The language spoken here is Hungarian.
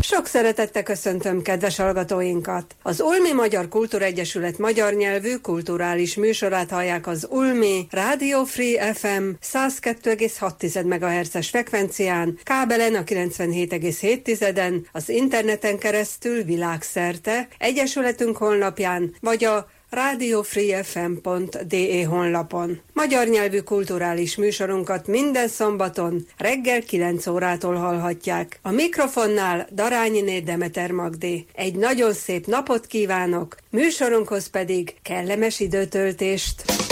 Sok szeretettel köszöntöm kedves hallgatóinkat! Az Ulmi Magyar Kultúregyesület magyar nyelvű kulturális műsorát hallják az Ulmi Radio Free FM 102,6 MHz-es frekvencián, kábelen a 97,7-en, az interneten keresztül világszerte, egyesületünk honlapján, vagy a radiofreefm.de honlapon. Magyar nyelvű kulturális műsorunkat minden szombaton reggel 9 órától hallhatják. A mikrofonnál Darányiné Demeter Magdi. Egy nagyon szép napot kívánok, műsorunkhoz pedig kellemes időtöltést.